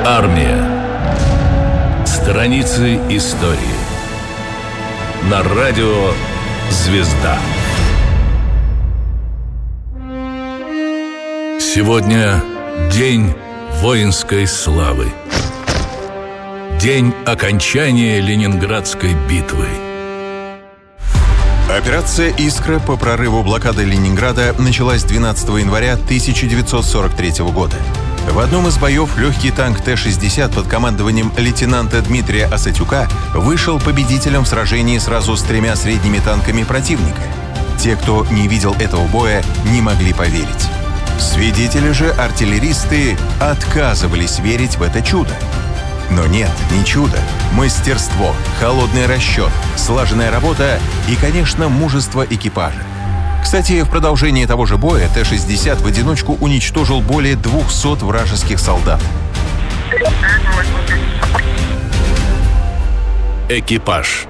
Армия. Страницы истории. На радио «Звезда». Сегодня день воинской славы. День окончания Ленинградской битвы. Операция «Искра» по прорыву блокады Ленинграда началась 12 января 1943 года. В одном из боев легкий танк Т-60 под командованием лейтенанта Дмитрия Осатюка вышел победителем в сражении сразу с 3 средними танками противника. Те, кто не видел этого боя, не могли поверить. Свидетели же, артиллеристы, отказывались верить в это чудо. Но нет, не чудо. Мастерство, холодный расчет, слаженная работа и, конечно, мужество экипажа. Кстати, в продолжении того же боя Т-60 в одиночку уничтожил более 200 вражеских солдат. Экипаж.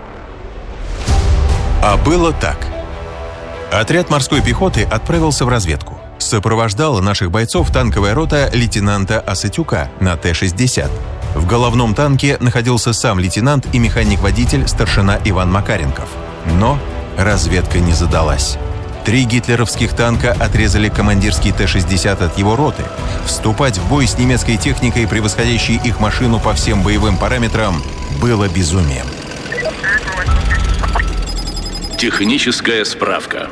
А было так. Отряд морской пехоты отправился в разведку. Сопровождала наших бойцов танковая рота лейтенанта Осатюка на Т-60. В головном танке находился сам лейтенант и механик-водитель старшина Иван Макаренков. Но разведка не задалась. 3 гитлеровских танка отрезали командирский Т-60 от его роты. Вступать в бой с немецкой техникой, превосходящей их машину по всем боевым параметрам, было безумием. Техническая справка.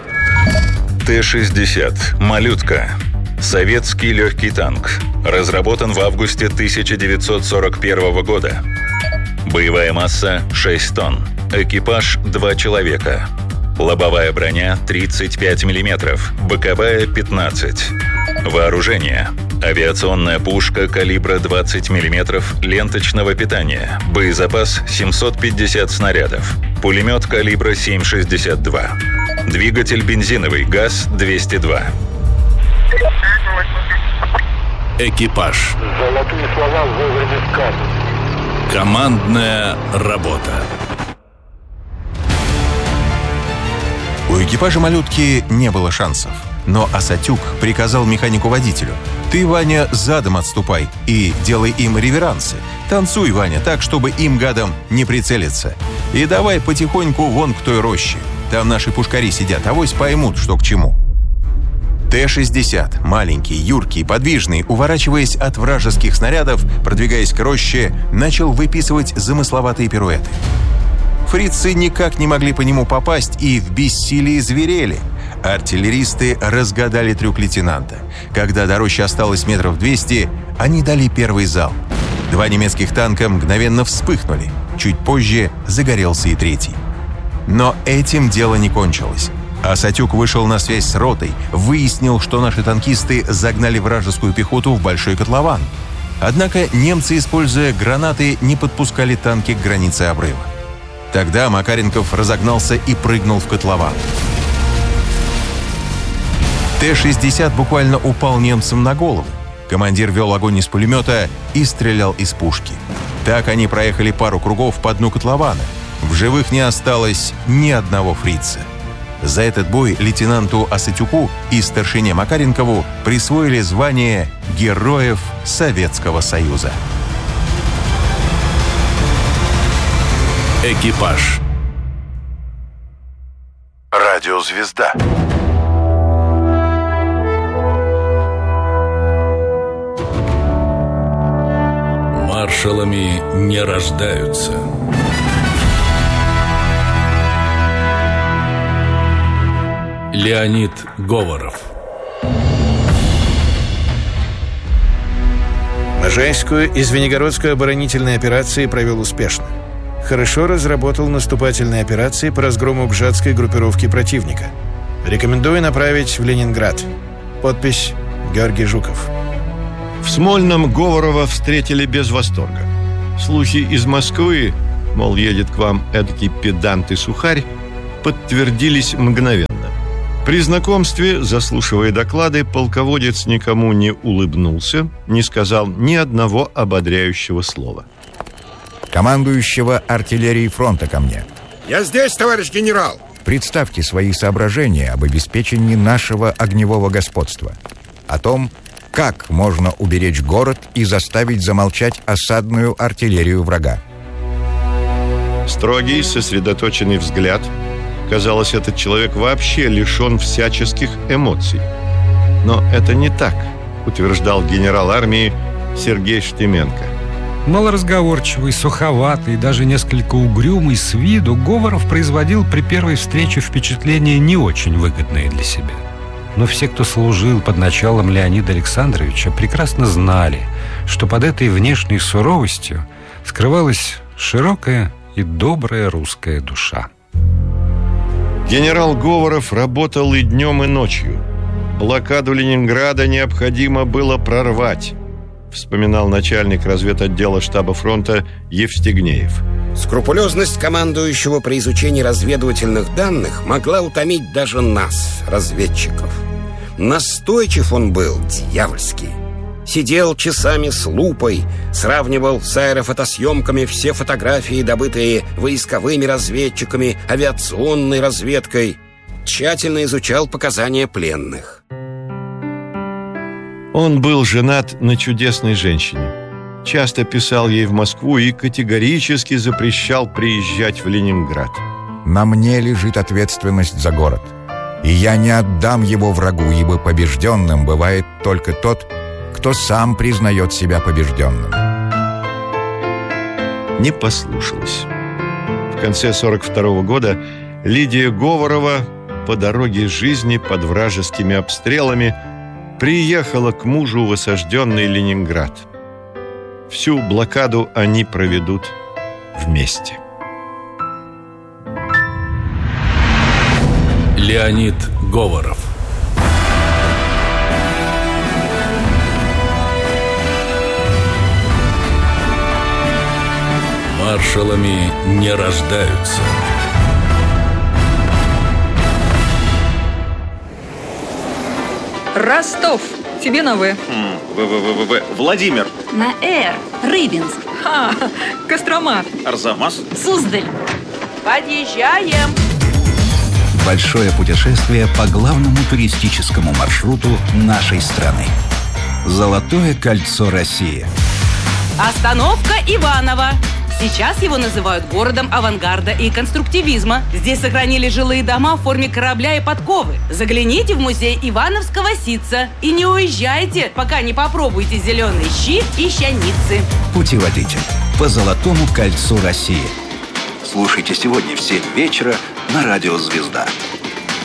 Т-60 «Малютка». Советский легкий танк. Разработан в августе 1941 года. Боевая масса 6 тонн. Экипаж 2 человека. Лобовая броня 35 мм, боковая 15. Вооружение. Авиационная пушка калибра 20 мм ленточного питания. Боезапас 750 снарядов. Пулемет калибра 7,62. Двигатель бензиновый, ГАЗ-202. Экипаж. Золотые слова вовремя сказаны. Командная работа. У экипажа «Малютки» не было шансов. Но Осатюк приказал механику-водителю: «Ты, Ваня, задом отступай и делай им реверансы. Танцуй, Ваня, так, чтобы им, гадам, не прицелиться. И давай потихоньку вон к той роще. Там наши пушкари сидят, авось поймут, что к чему». Т-60, маленький, юркий, подвижный, уворачиваясь от вражеских снарядов, продвигаясь к роще, начал выписывать замысловатые пируэты. Фрицы никак не могли по нему попасть и в бессилии зверели. Артиллеристы разгадали трюк лейтенанта. Когда до рощи осталось метров 200, они дали первый залп. 2 немецких танка мгновенно вспыхнули. Чуть позже загорелся и 3-й. Но этим дело не кончилось. Осатюк вышел на связь с ротой, выяснил, что наши танкисты загнали вражескую пехоту в большой котлован. Однако немцы, используя гранаты, не подпускали танки к границе обрыва. Тогда Макаренков разогнался и прыгнул в котлован. Т-60 буквально упал немцам на голову. Командир вел огонь из пулемета и стрелял из пушки. Так они проехали пару кругов по дну котлована. В живых не осталось ни одного фрица. За этот бой лейтенанту Осатюку и старшине Макаренкову присвоили звание Героев Советского Союза. Экипаж. Радио «Звезда». Маршалами не рождаются. Леонид Говоров. Можайскую и Звенигородскую оборонительные операции провел успешно. Хорошо разработал наступательные операции по разгрому бжатской группировки противника. Рекомендую направить в Ленинград. Подпись Георгий Жуков. В Смольном Говорова встретили без восторга. Слухи из Москвы, мол, едет к вам эдакий педант и сухарь, подтвердились мгновенно. При знакомстве, заслушивая доклады, полководец никому не улыбнулся, не сказал ни одного ободряющего слова. Командующего артиллерии фронта ко мне. Я здесь, товарищ генерал. Представьте свои соображения об обеспечении нашего огневого господства, о том, Как можно уберечь город и заставить замолчать осадную артиллерию врага? Строгий, сосредоточенный взгляд. Казалось, этот человек вообще лишен всяческих эмоций. Но это не так, утверждал генерал армии Сергей Штеменко. Малоразговорчивый, суховатый, даже несколько угрюмый с виду, Говоров производил при первой встрече впечатление не очень выгодное для себя. Но все, кто служил под началом Леонида Александровича, прекрасно знали, что под этой внешней суровостью скрывалась широкая и добрая русская душа. Генерал Говоров работал и днем, и ночью. Блокаду Ленинграда необходимо было прорвать, вспоминал начальник разведотдела штаба фронта Евстигнеев. Скрупулезность командующего при изучении разведывательных данных могла утомить даже нас, разведчиков. Настойчив он был, дьявольский. Сидел часами с лупой, сравнивал с аэрофотосъемками все фотографии, добытые войсковыми разведчиками, авиационной разведкой. Тщательно изучал показания пленных. Он был женат на чудесной женщине. Часто писал ей в Москву и категорически запрещал приезжать в Ленинград. На мне лежит ответственность за город, и я не отдам его врагу, ибо побежденным бывает только тот, кто сам признает себя побежденным. Не послушалась. В конце 1942 года Лидия Говорова по дороге жизни под вражескими обстрелами приехала к мужу в осажденный Ленинград. Всю блокаду они проведут вместе. Леонид Говоров. Маршалами не рождаются. Ростов. Тебе на В. Владимир. На Р. Рыбинск. Кострома. Арзамас. Суздаль. Подъезжаем. Большое путешествие по главному туристическому маршруту нашей страны. Золотое кольцо России. Остановка Иваново. Сейчас его называют городом авангарда и конструктивизма. Здесь сохранили жилые дома в форме корабля и подковы. Загляните в музей Ивановского ситца и не уезжайте, пока не попробуете зеленые щи и щаницы. Путеводитель по Золотому кольцу России. Слушайте сегодня в 7 вечера на радио «Звезда».